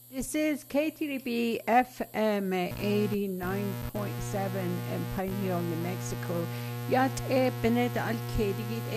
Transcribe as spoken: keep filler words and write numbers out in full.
This is K T D B F M eighty-nine point seven in Pine Hill, New Mexico. Yat e Benet al Kedigit